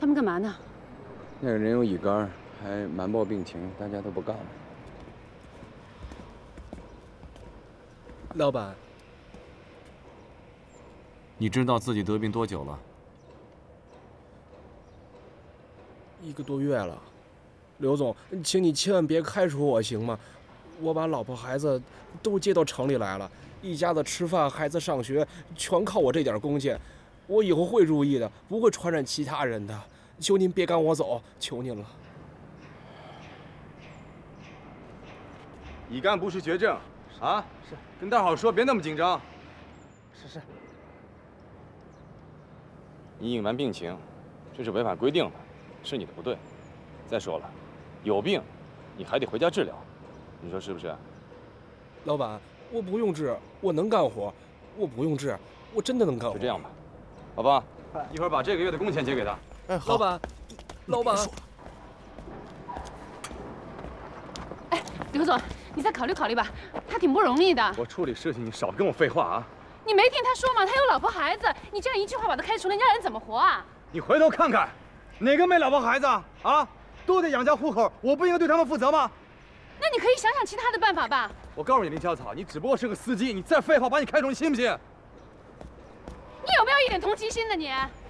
他们干嘛呢？ 那个人有乙肝，还瞒报病情，大家都不干了。 老板， 你知道自己得病多久了 1个多月了。刘总，请你千万别开除我，行吗？我把老婆孩子都接到城里来了，一家子吃饭、孩子上学，全靠我这点工钱。我以后会注意的，不会传染其他人的。求您别赶我走，求您了。 乙肝不是绝症，啊，是跟大伙说，别那么紧张。 是。 你隐瞒病情，这是违反规定的，是你的不对。再说了，有病，你还得回家治疗，你说是不是？ 老板，我不用治，我能干活，我不用治，我真的能干活。 就这样吧，老爸，一会儿把这个月的工钱结给他。 哎，好。老板。 哎，刘总，你再考虑考虑吧，他挺不容易的。 我处理事情，你少跟我废话啊！ 你没听他说吗？他有老婆孩子，你这样一句话把他开除了，你让人怎么活啊？ 你回头看看，哪个没老婆孩子啊？都得养家糊口，我不应该对他们负责吗？ 那你可以想想其他的办法吧。 我告诉你，林小草，你只不过是个司机，你再废话，把你开除，你信不信？ 你有没有一点同情心呢你？